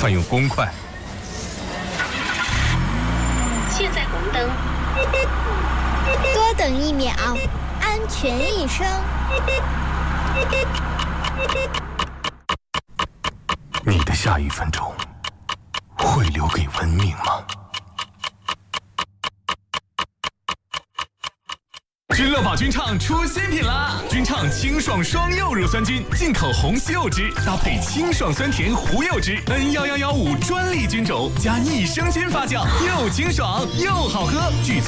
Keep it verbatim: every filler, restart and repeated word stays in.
快用公筷。 现在红灯， 多等一秒，安全一生。 你的下一分钟会留给文明吗？君乐宝君畅出新品啦！君畅清爽双柚乳酸菌，进口红西柚汁搭配清爽酸甜胡柚汁 ，N 一一一五专利菌种加益生菌发酵，又清爽又好喝。聚